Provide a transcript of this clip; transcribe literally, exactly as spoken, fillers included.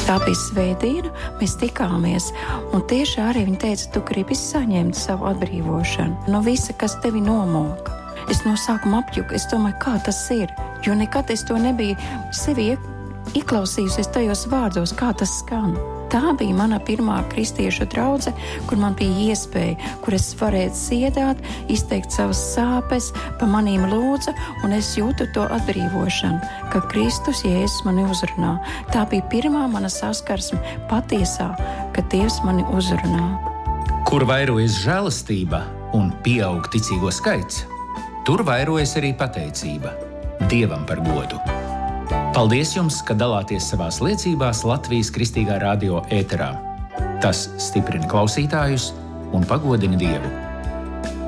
Tā bija svētdiena, mēs tikāmies, un tieši arī viņa teica, tu gribi saņemt savu atbrīvošanu no visa, kas tevi nomoka. Es no sākuma apjuku, es domāju, kā tas ir, jo nekad es to nebiju sevi ieklausījusies tajos vārdos, kā tas skan. Tā bija mana pirmā kristiešu draudze, kur man bija iespēja, kur es varēju dziedāt, izteikt savas sāpes, pa manīm lūdza, un es jūtu to atbrīvošanu, ka Kristus Jēzus mani uzrunā. Tā bija pirmā mana saskarsme patiesā, ka Dievs mani uzrunā. Kur vairojas žēlastība un pieaug ticīgo skaits, tur vairojas arī pateicība Dievam par godu. Paldies jums, ka dalāties savās liecībās Latvijas Kristīgā radio ēterā. Tas stiprina klausītājus un pagodina Dievu.